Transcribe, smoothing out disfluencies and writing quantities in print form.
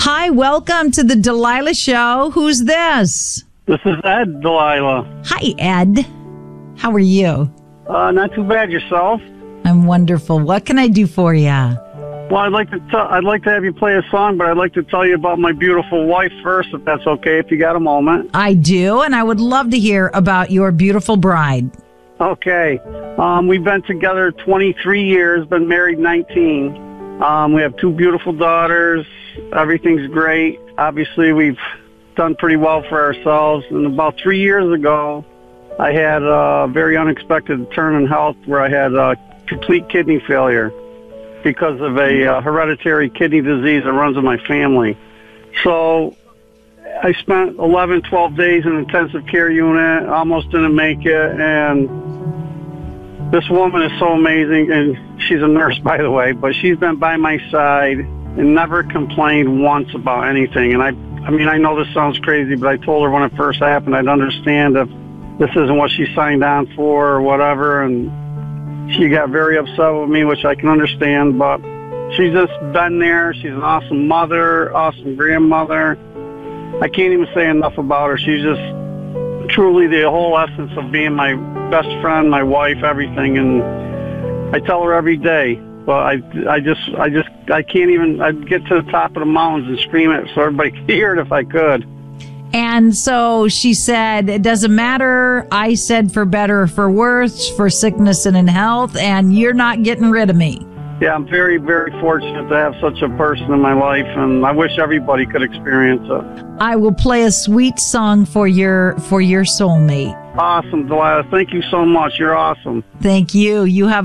Hi, welcome to the Delilah Show. Who's this? This is Ed, Delilah. Hi, Ed. How are you? Not too bad. Yourself? I'm wonderful. What can I do for you? Well, I'd like to have you play a song, but I'd like to tell you about my beautiful wife first, if that's okay, if you got a moment. I do, and I would love to hear about your beautiful bride. Okay. We've been together 23 years, been married 19. We have 2 beautiful daughters. Everything's great. Obviously, we've done pretty well for ourselves. And about 3 years ago, I had a very unexpected turn in health where I had complete kidney failure because of a hereditary kidney disease that runs in my family. So I spent 11, 12 days in an intensive care unit, almost didn't make it, and this woman is so amazing, and she's a nurse, by the way, but she's been by my side and never complained once about anything. And I mean, I know this sounds crazy, but I told her when it first happened, I'd understand if this isn't what she signed on for or whatever, and she got very upset with me, which I can understand, but she's just been there. She's an awesome mother, awesome grandmother. I can't even say enough about her. She's just truly the whole essence of being my best friend, my wife, everything, and I tell her every day, but I can't even, I'd get to the top of the mountains and scream it so everybody could hear it if I could. And so she said, it doesn't matter. I said for better or for worse, for sickness and in health, and you're not getting rid of me. Yeah, I'm very, very fortunate to have such a person in my life, and I wish everybody could experience it. I will play a sweet song for your soulmate. Awesome, Delilah. Thank you so much. You're awesome. Thank you. You have